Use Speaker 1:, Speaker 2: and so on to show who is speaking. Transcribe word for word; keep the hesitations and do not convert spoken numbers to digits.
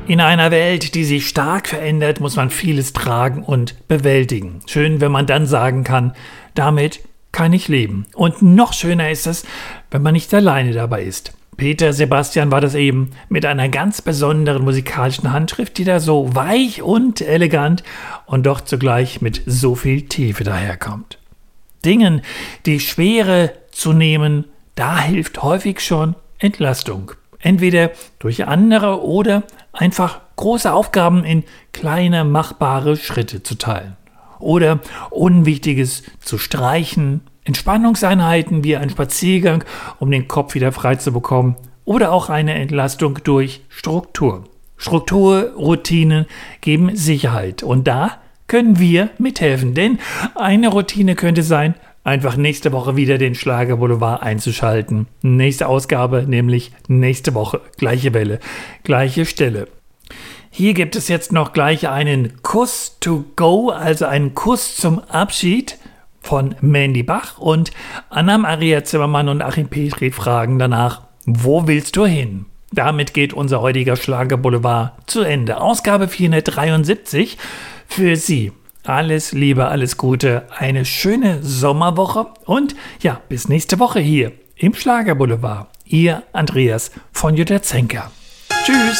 Speaker 1: In einer Welt, die sich stark verändert, muss man vieles tragen und bewältigen. Schön, wenn man dann sagen kann, damit kann ich leben. Und noch schöner ist es, wenn man nicht alleine dabei ist. Peter Sebastian war das eben mit einer ganz besonderen musikalischen Handschrift, die da so weich und elegant und doch zugleich mit so viel Tiefe daherkommt. Dingen die Schwere zu nehmen, da hilft häufig schon Entlastung. Entweder durch andere oder einfach große Aufgaben in kleine, machbare Schritte zu teilen. Oder Unwichtiges zu streichen, Entspannungseinheiten wie ein Spaziergang, um den Kopf wieder frei zu bekommen. Oder auch eine Entlastung durch Struktur. Struktur, Routinen geben Sicherheit. Und da können wir mithelfen. Denn eine Routine könnte sein, einfach nächste Woche wieder den Schlager Boulevard einzuschalten. Nächste Ausgabe, nämlich nächste Woche. Gleiche Welle, gleiche Stelle. Hier gibt es jetzt noch gleich einen Kuss to go, also einen Kuss zum Abschied von Mandy Bach. Und Anna-Maria Zimmermann und Achim Petri fragen danach, wo willst du hin? Damit geht unser heutiger Schlager Boulevard zu Ende. Ausgabe vierhundertdreiundsiebzig für Sie. Alles Liebe, alles Gute, eine schöne Sommerwoche und ja, bis nächste Woche hier im Schlager Boulevard. Ihr Andreas von Jutta Zenker. Tschüss.